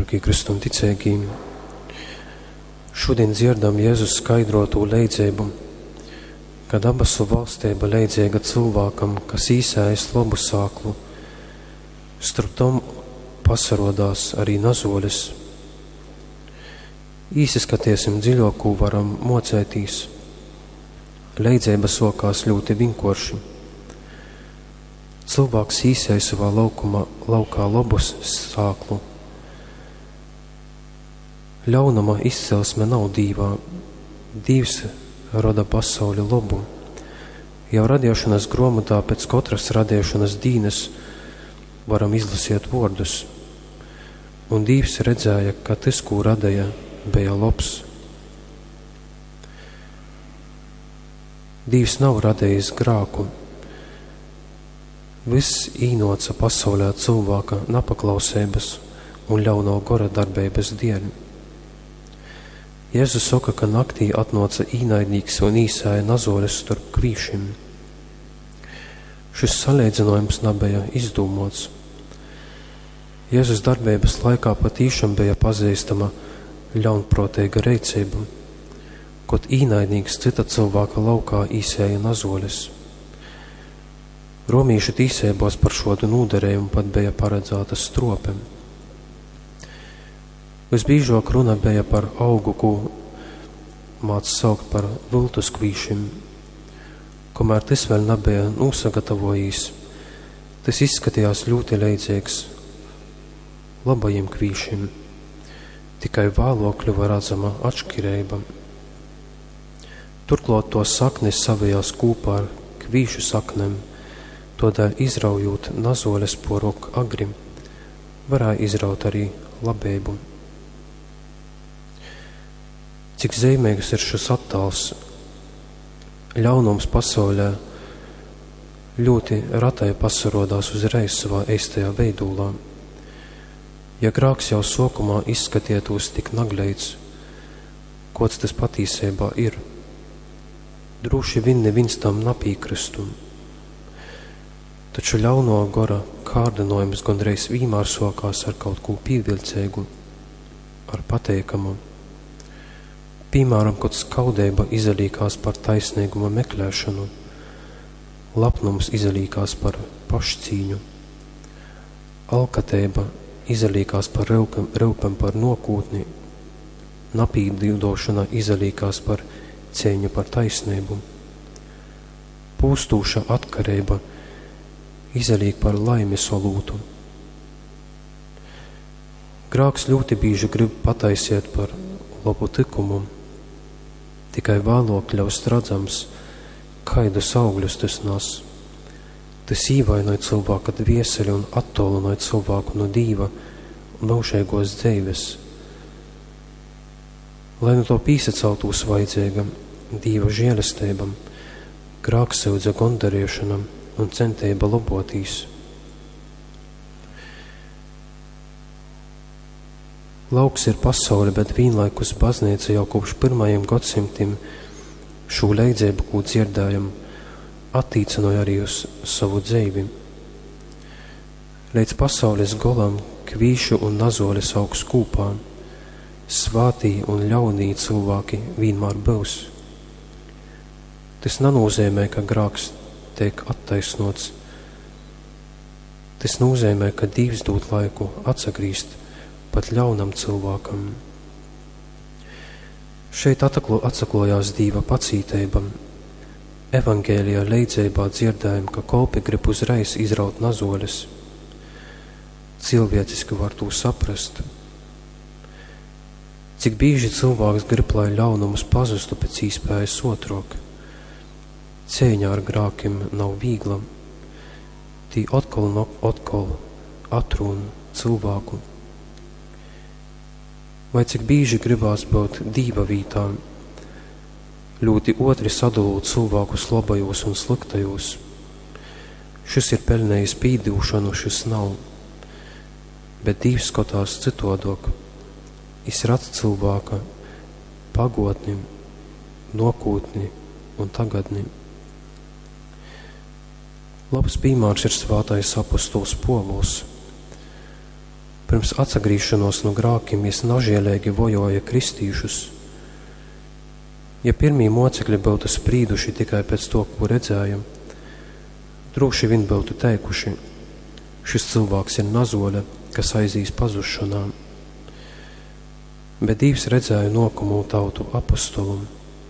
Dārgie Kristum ticēgī, šodien dzirdam Jēzus skaidrotu leidzību, kad abasu valstība leidzīga cilvēkam, kas īsējas labu sāklu, starp tom pasarodās arī nazolis. Īsi skatiesim dziļāku varam mocētīs. Leidzība sokās ļoti vienkārši. Cilvēks īsēja savā laukā labus sāklu. Ļaunuma izcelsme nav dīvā. Dievs rada pasauli labu. Jau radīšanas grāmatā pēc katras radīšanas dīnes varam izlasīt vārdus. Un Dievs redzēja, ka tas, ko radīja, bija labs. Dievs nav radījis grāku. Viss īnoca pasaulē cilvēka napaklausības un ļauno gora darbības dienu. Jēzus saka, ka naktī atnāca īnaidnieks un īsēja nazoles starp kvīšiem. Šis salīdzinājums nebija izdomāts. Jēzus darbības laikā patīšām bija pazīstama ļaunprātīga rīcība, kad īnaidnieks cita cilvēka laukā īsēja nazoles. Romiešu tīsībos par šādu nodarījumu pat bija paredzēta strope. Visbiežāk runa bija par augu, ko māc saukt par viltus kvīšiem. Kamēr tas vēl nebija nosagatavojis, tas izskatījās ļoti līdzīgs labajiem kvīšiem, tikai vēlāk kļuva redzama atšķirība. Turklāt to saknes savijās kopā ar kvīšu saknēm, tādēļ izraujot nazoles porok agri, varēja izraut arī labību. Cik zīmīgs ir šis attēls. Ļaunums pasaulē ļoti ratai pasarodās uzreiz savā eistajā veidolā. Ja grāks jau sokumā izskatietos tik nagleits, kods tas patīsībā ir, droši vien neviens tam napīkristu. Taču ļauno gora kārdinājums gandreiz vienmēr sokās ar kaut ko pievilcīgu, ar pateikamu. Piemēram, kad skaudība izalīkās par taisnīguma meklēšanu, lapnums izalīkās par pašcīņu, alkatība izalīkās par rūpēm par nokūtni, napīdīdošana izalīkās par cīņu par taisnību, pūstūša atkarība izalīk par laimi solūtu. Grāks ļoti bieži grib pataisiet par labu tikumu, tikai vēlāk kļaust redzams, kaidus augļus tas nes. Tas īvainoja cilvēka dvieseli un attolinoja cilvēku no Dieva mūžīgos dzīves. Lai no to pīsaceltūs vajadzīga Dieva žēlistībam, grāks sūdza gondariešanam un centība labotīs. Lauks ir pasaule, bet vienlaikus baznīca jau kopš 1. gadsimtiem šo leidzību, ko dzirdējam, attīcināja arī uz savu dzīvi. Līdz pasaules golam kvīšu un nazoles augs kūpā, svātī un ļaunī cilvēki vienmēr būs. Tas nenozīmē, ka grāks tiek attaisnots. Tas nozīmē, ka Dievs dod laiku atsagrīst pat ļaunam cilvēkam. Šeit atsaklojās Dieva pacīteibam. Evangēlijā leidzībā dzirdējam, ka kolpi grib uzreiz izraut nazoles. Cilvēciski var to saprast. Cik bieži cilvēks grib, lai ļaunums pazustu pēc iespējas otrāk. Cīņa ar grākiem nav viegla. Tī atkal atrūna cilvēku. Vai cik bieži gribās būt Dieva vītā, ļoti otri sadalūt cilvēkus labajos un sliktajos. Šis ir pelnējis pīdīšanu, šis nav, bet Dievs skatās citodok. Es redzu cilvēka pagotni, nokūtni un tagadni. Labs piemērs ir svētais apostols Povuls. Pirms atsagrīšanos no grākiem es nažielēgi vojoja kristīšus. Ja pirmie mocekļi būtu sprīduši tikai pēc to, ko redzējam, droši vien būtu teikuši, šis cilvēks ir nazoļa, kas aizīs pazušanā. Bet Dievs redzēja nokumu tautu apostolu.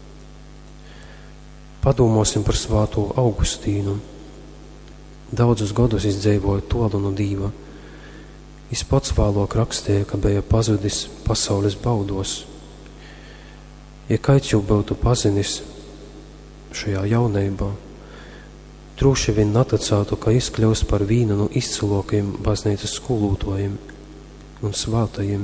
Padomāsim par svāto Augustīnu. Daudzus gadus izdzīvoja tolu no Dieva. Es pats vēlāk rakstīju, ka bija pazudis pasaules baudos. Ja kāds jau būtu pazinis šajā jaunībā, droši vien neticētu, ka izkļūst par vienu no izcilākajiem baznīcas skolotājiem un svātajiem.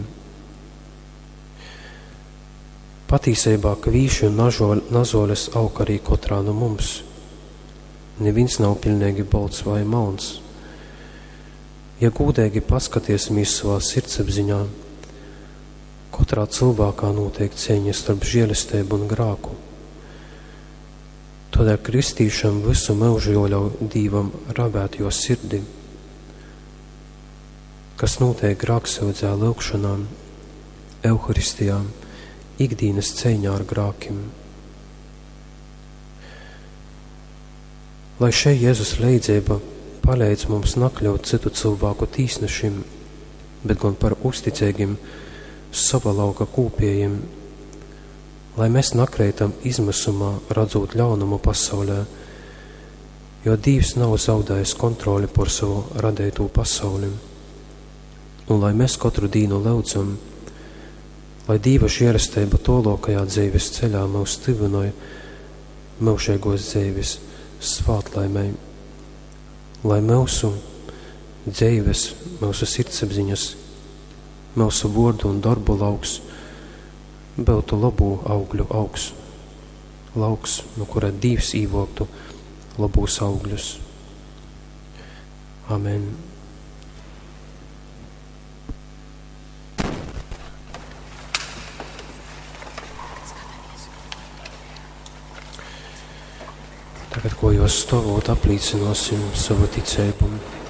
Patīsībā kvīši un nazoles aug arī katrā no mums. Neviens nav pilnīgi balts vai melns. Ja gūdīgi paskatīsimies savā sirdsapziņā, katrā cilvēkā notiek cīņa starp žēlistību un grāku. Tādēļ kristīšam visu mūžu jāļauj Dievam ravēt jo sirdi, kas notiek grāksaudzē lūgšanām, Euharistijām, ikdienas cīņā ar grākiem. Lai šeit Jēzus leidzība palīdz mums nakļaut citu cilvēku tīsnešiem, bet gan par uzticīgiem sava lauka kūpējiem, lai mēs nakreitam izmisumā radzot ļaunumu pasaulē, jo Dievs nav zaudējis kontroli par savu radīto pasauli. Un lai mēs katru dienu lūdzam, lai Dieva žēlastība tolokajā dzīves ceļā mūs tivinoja mūžīgos dzīves svātlaimei, lai mūsu dzīves, mūsu sirdsapziņas, mūsu vārdu un darbu lauks būtu labu augļu augs, lauks, no kura Dievs īvoktu labus augļus. Amen. Tagad, ko jūs stāvot, apliecināsim savu ticību.